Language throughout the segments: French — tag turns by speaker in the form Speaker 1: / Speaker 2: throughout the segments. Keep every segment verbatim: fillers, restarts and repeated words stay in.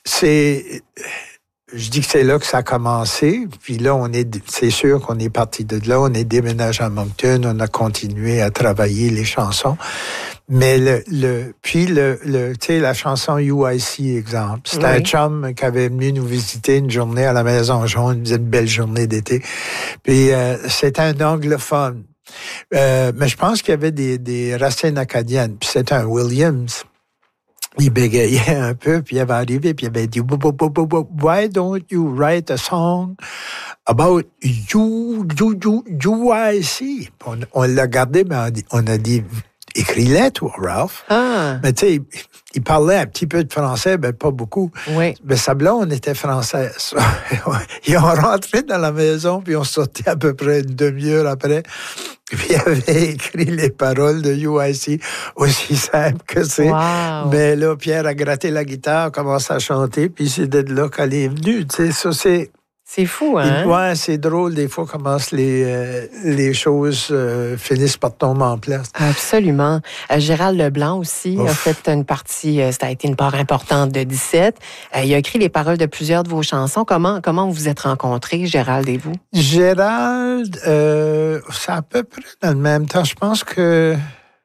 Speaker 1: c'est... Je dis que c'est là que ça a commencé. Puis là, on est, c'est sûr qu'on est parti de là. On est déménagé à Moncton. On a continué à travailler les chansons. Mais le, le puis le, le tu sais, la chanson U I C, exemple. C'était oui. un chum qui avait venu nous visiter une journée à la Maison Jaune. Une belle journée d'été. Puis euh, c'était un anglophone. Euh, mais je pense qu'il y avait des, des racines acadiennes. Puis c'était un Williams. Il bégayait un peu, puis il avait arrivé, puis il avait dit « Why don't you write a song about you, you, you, U I C? » On, on l'a gardé, mais on, dit, on a dit « Écris-les, toi, Ralph. Ah. » Mais tu sais, il, il parlait un petit peu de français, mais pas beaucoup.
Speaker 2: Oui.
Speaker 1: Mais sa blonde était française. Ils ont rentré dans la maison, puis on sortait à peu près une demi-heure après. Puis il avait écrit les paroles de U I C, aussi simple que c'est.
Speaker 2: Wow.
Speaker 1: Mais là, Pierre a gratté la guitare, commencé à chanter, puis c'est de là qu'elle est venue. Tu sais, ça, c'est...
Speaker 2: C'est fou, hein?
Speaker 1: Ouais, c'est drôle, des fois, comment les, euh, les choses euh, finissent par tomber en place.
Speaker 2: Absolument. Euh, Gérald Leblanc aussi Ouf. a fait une partie, euh, ça a été une part importante de dix-sept. Euh, il a écrit les paroles de plusieurs de vos chansons. Comment, comment vous vous êtes rencontrés, Gérald et vous?
Speaker 1: Gérald, euh, c'est à peu près dans le même temps. Je pense que...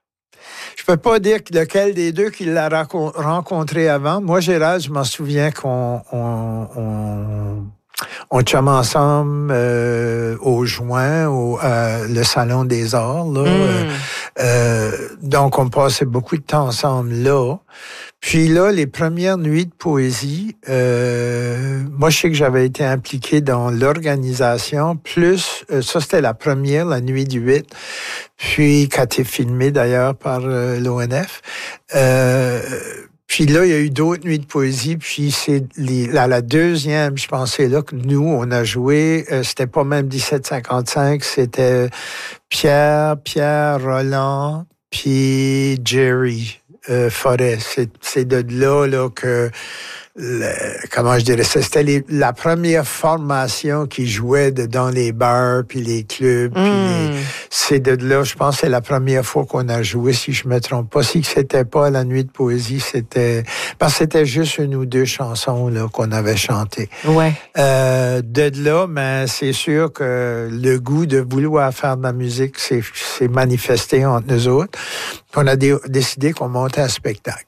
Speaker 1: Je peux pas dire lequel des deux qui l'a rencontré avant. Moi, Gérald, je m'en souviens qu'on... On, on, On chum ensemble euh, au Joint, au euh, le Salon des Arts. Là. Mm. Euh, donc, on passait beaucoup de temps ensemble là. Puis là, les premières nuits de poésie, euh, moi, je sais que j'avais été impliqué dans l'organisation, plus, euh, ça, c'était la première, la nuit du huit, puis qui a été filmée d'ailleurs par euh, l'O N F. Euh, Puis là, il y a eu d'autres nuits de poésie. Puis c'est les, la, la deuxième, je pensais là que nous, on a joué. Euh, c'était pas même dix-sept cinquante-cinq, c'était Pierre, Pierre, Roland, puis Jerry euh, Forêt. C'est, c'est de là, là que... Le, comment je dirais ça, c'était les, la première formation qui jouait de, dans les bars puis les clubs. Mm. Puis les, c'est de là, je pense, c'est la première fois qu'on a joué, si je me trompe pas. Si c'était pas la nuit de poésie, c'était parce que c'était juste une ou deux chansons là qu'on avait chantées.
Speaker 2: Ouais.
Speaker 1: Euh, de là, mais c'est sûr que le goût de vouloir faire de la musique s'est, s'est manifesté entre nous autres. Puis on a dé, décidé qu'on montait un spectacle.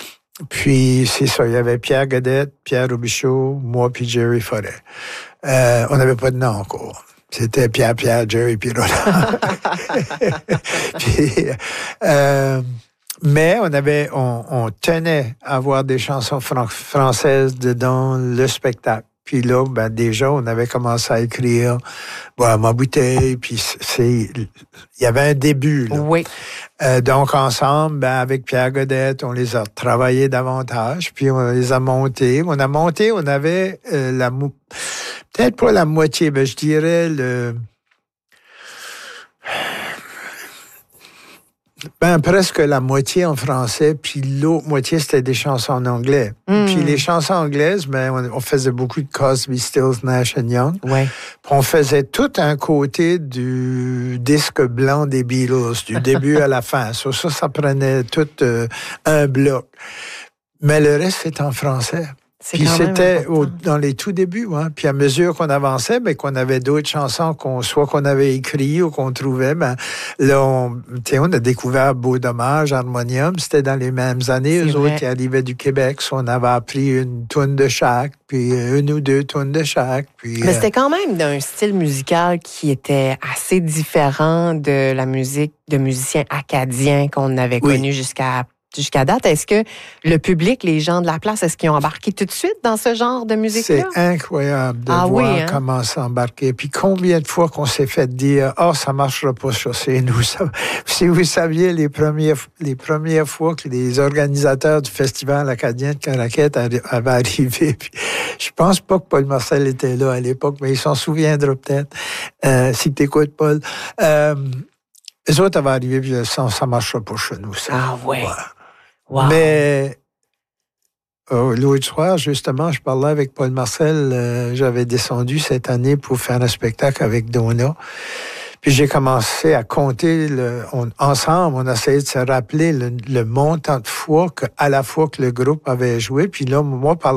Speaker 1: Puis, c'est ça, il y avait Pierre Godette, Pierre Robichaud, moi puis Jerry Forêt. Euh, on n'avait pas de nom encore. C'était Pierre, Pierre, Jerry puis Roland. puis, euh, mais on avait, on, on tenait à avoir des chansons fran- françaises dans le spectacle. Puis là, ben déjà, on avait commencé à écrire Boire ma bouteille, puis c'est, il y avait un début, là.
Speaker 2: Oui.
Speaker 1: Euh, donc, ensemble, ben, avec Pierre Godette, on les a travaillés davantage, puis on les a montés. On a monté, on avait euh, la... Mou- peut-être pas la moitié, mais je dirais le... Ben, presque la moitié en français, puis l'autre moitié, c'était des chansons en anglais. Mm. Puis les chansons anglaises, ben, on, on faisait beaucoup de Crosby, Stills, Nash and Young.
Speaker 2: Ouais.
Speaker 1: Puis on faisait tout un côté du disque blanc des Beatles, du début à la fin. Ça, ça, ça prenait tout euh, un bloc. Mais le reste, c'est en français.
Speaker 2: C'est
Speaker 1: puis c'était
Speaker 2: au,
Speaker 1: dans les tout débuts, hein. Puis à mesure qu'on avançait, ben qu'on avait d'autres chansons qu'on soit qu'on avait écrites ou qu'on trouvait, ben là on, on a découvert Beau Dommage, Harmonium, c'était dans les mêmes années. Eux autres qui arrivaient du Québec, on avait appris une toune de chaque, puis une ou deux tounes de chaque. Puis,
Speaker 2: mais c'était quand même d'un style musical qui était assez différent de la musique de musiciens acadiens qu'on avait
Speaker 1: oui.
Speaker 2: connu jusqu'à Jusqu'à date, est-ce que le public, les gens de la place, est-ce qu'ils ont embarqué tout de suite dans ce genre de musique-là?
Speaker 1: C'est incroyable de
Speaker 2: ah,
Speaker 1: voir
Speaker 2: oui, hein?
Speaker 1: comment s'embarquer. Puis combien de fois qu'on s'est fait dire « Ah, oh, ça marchera pas ça, c'est nous. » Si vous saviez les premières, les premières fois que les organisateurs du Festival acadien de Caraquette avaient arrivé, puis je pense pas que Paul Marcel était là à l'époque, mais il s'en souviendra peut-être, euh, si tu écoutes, Paul. Euh, les autres avaient arrivé, puis ça, ça marchera pas chez nous. Ça.
Speaker 2: Ah ouais.
Speaker 1: ouais.
Speaker 2: Wow.
Speaker 1: Mais euh, l'autre soir, justement, je parlais avec Paul Marcel. Euh, j'avais descendu cette année pour faire un spectacle avec Donna. Puis j'ai commencé à compter, le, on, ensemble, on essayait de se rappeler le, le montant de fois que, à la fois que le groupe avait joué. Puis là, moi, par